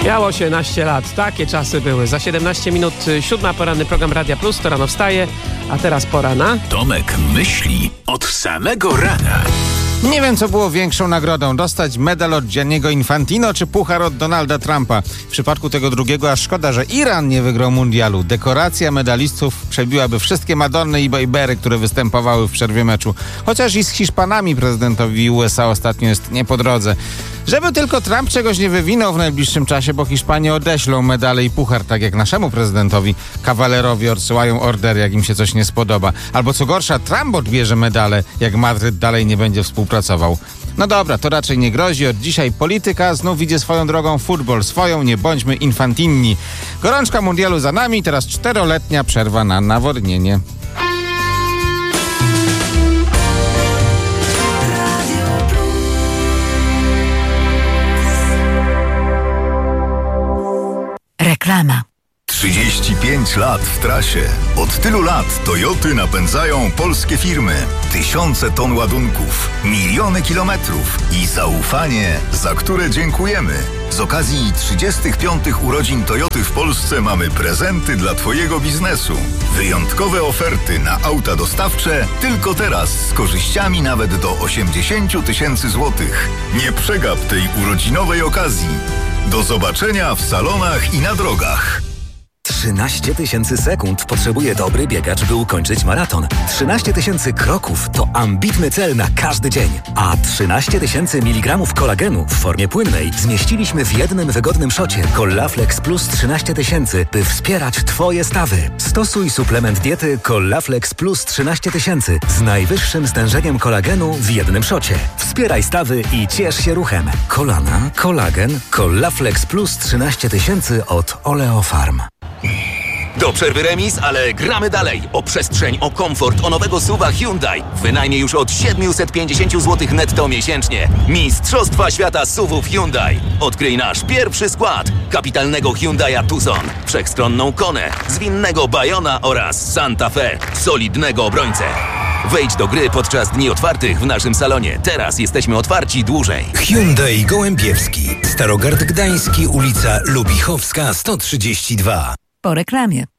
Miało 18 lat, takie czasy były. Za 17 minut 7, poranny program Radia Plus, to rano wstaje, a teraz pora na... Tomek myśli od samego rana. Nie wiem, co było większą nagrodą. Dostać medal od Gianniego Infantino czy puchar od Donalda Trumpa. W przypadku tego drugiego aż szkoda, że Iran nie wygrał mundialu. Dekoracja medalistów przebiłaby wszystkie Madonny i Biebery, które występowały w przerwie meczu. Chociaż i z Hiszpanami prezydentowi USA ostatnio jest nie po drodze. Żeby tylko Trump czegoś nie wywinął w najbliższym czasie, bo Hiszpanie odeślą medale i puchar, tak jak naszemu prezydentowi. Kawalerowie odsyłają ordery, jak im się coś nie spodoba. Albo co gorsza, Trump odbierze medale, jak Madryt dalej nie będzie współpracował. No dobra, to raczej nie grozi. Od dzisiaj polityka znów idzie swoją drogą, futbol swoją, nie bądźmy infantinni. Gorączka mundialu za nami, teraz 4-letnia przerwa na nawodnienie. Reklama. 35 lat w trasie. Od tylu lat Toyoty napędzają polskie firmy. Tysiące ton ładunków, miliony kilometrów i zaufanie, za które dziękujemy. Z okazji 35. urodzin Toyoty w Polsce mamy prezenty dla Twojego biznesu. Wyjątkowe oferty na auta dostawcze tylko teraz z korzyściami nawet do 80 000 złotych. Nie przegap tej urodzinowej okazji. Do zobaczenia w salonach i na drogach. 13 000 sekund potrzebuje dobry biegacz, by ukończyć maraton. 13 000 kroków to ambitny cel na każdy dzień. A 13 000 mg kolagenu w formie płynnej zmieściliśmy w jednym wygodnym szocie Collaflex Plus 13 000, by wspierać Twoje stawy. Stosuj suplement diety Collaflex Plus 13 000 z najwyższym stężeniem kolagenu w jednym szocie. Wspieraj stawy i ciesz się ruchem. Kolana, kolagen, Collaflex Plus 13 000 od Oleofarm. Do przerwy remis, ale gramy dalej. O przestrzeń, o komfort, o nowego SUV-a Hyundai. Wynajmie już od 750 zł netto miesięcznie. Mistrzostwa świata SUV-ów Hyundai. Odkryj nasz pierwszy skład. Kapitalnego Hyundai'a Tucson, wszechstronną Konę, zwinnego Bayona oraz Santa Fe, solidnego obrońcę. Wejdź do gry podczas dni otwartych w naszym salonie. Teraz jesteśmy otwarci dłużej. Hyundai Gołębiewski, Starogard Gdański, ulica Lubichowska 132. Po reklamie.